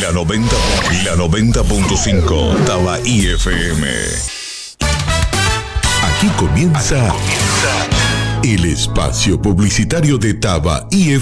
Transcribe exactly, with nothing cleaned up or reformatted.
La noventa, la noventa punto cinco Tabaí F M. Aquí comienza, Aquí comienza el espacio publicitario de Tabaí F M.